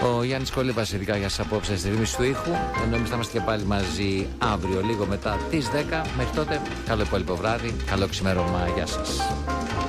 Ο Γιάννης Κολύμπας ειδικά για σας απόψε στη ρύθμιση του ήχου. Ενώ εμείς θα είμαστε και πάλι μαζί αύριο λίγο μετά τις 10. Μέχρι τότε, καλό υπόλοιπο βράδυ, καλό ξημέρωμα. Γεια σας.